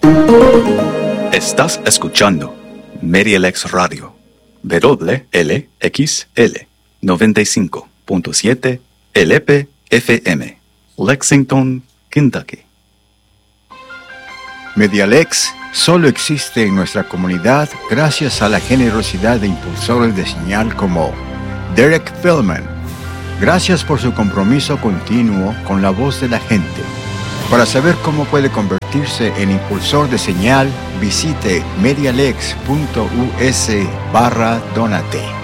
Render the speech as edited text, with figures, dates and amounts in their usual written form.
Estás escuchando MediaLex Radio, WLXL 95.7 LP-FM, Lexington, Kentucky. MediaLex solo existe en nuestra comunidad gracias a la generosidad de impulsores de señal como Derek Feldman. Gracias por su compromiso continuo con la voz de la gente. Para saber cómo puede convertirse en impulsor de señal, visite medialex.us/donate.